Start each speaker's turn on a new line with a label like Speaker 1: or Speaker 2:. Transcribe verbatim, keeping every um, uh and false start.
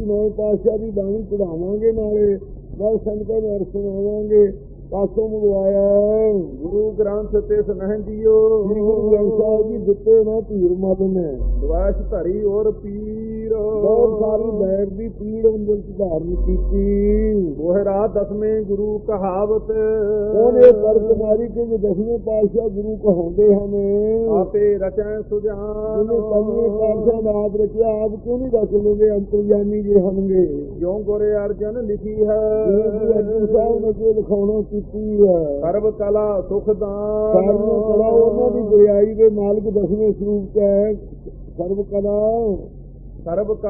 Speaker 1: ਨੌਵੇਂ ਪਾਤਸ਼ਾਹ ਦੀ ਬਾਣੀ ਚੜਾਵਾਂਗੇ, ਨਾਲੇ ਨਾਲ ਸੰਗਤਾਂ ਨੂੰ ਅਰਥ ਸੁਣਾਵਾਂਗੇ। ਪਾਸੋਂ ਮੰਗਵਾਇਆ
Speaker 2: ਗੁਰੂ ਗ੍ਰੰਥ ਤੇ ਸੁਨਹਿ ਜੀਓ,
Speaker 1: ਸ੍ਰੀ ਗੁਰੂ ਗ੍ਰੰਥ ਸਾਹਿਬ ਜੀ ਦਿੱਤੇ ਨਾ ਧੀਰ ਮਤ ਨੇ,
Speaker 2: ਦਵਾਸ਼ ਧਰੀ ਔਰ ਪੀਰ,
Speaker 1: ਬਹੁਤ ਸਾਰੀ ਬੈਰ ਦੀ ਪੀੜ ਅੰਦਰ ਧਾਰਨ ਕੀਤੀ।
Speaker 2: ਉਹ ਰਾਤ ਦਸਵੇਂ ਗੁਰੂ ਕਹਾਵਤ,
Speaker 1: ਉਹਨੇ ਤਰਕ ਮਾਰੀ ਕਿ ਜੇ ਦਸਵੇਂ ਪਾਤਸ਼ਾਹ ਗੁਰੂ ਕਹਾਉਂਦੇ ਹਨ,
Speaker 2: ਆਪੇ ਰਚੈ ਸੁਜਾਨ,
Speaker 1: ਉਹਨੇ ਪੰਜਵੇਂ ਪਾਤਸ਼ਾਹ ਦਾ ਆਪ ਰਚਿਆ, ਆਪ ਕਿਉਂ ਨਹੀਂ ਰਚ ਲਓਗੇ, ਅੰਤਰਜਾਮੀ ਜੇ ਹੋਣਗੇ।
Speaker 2: ਜਿਉਂ ਗੁਰ ਅਰਜਨ ਲਿਖੀ ਹੈ,
Speaker 1: ਅਰਜਨ ਸਾਹਿਬ ਨੇ ਕੋਈ ਲਿਖਾਉਣਾ ਕੀਤੀ ਹੈ।
Speaker 2: ਸਰਬ ਕਲਾ ਸੁਖ ਦਾਨ,
Speaker 1: ਸਾਰੀਆਂ ਕਲਾ ਉਹਨਾਂ ਦੀ ਗੁਰਿਆਈ ਦੇ ਮਾਲਕ ਦਸਵੇਂ ਸਰੂਪ ਚ ਹੈ। ਸਰਬ ਕਲਾ
Speaker 2: ਸਰਬ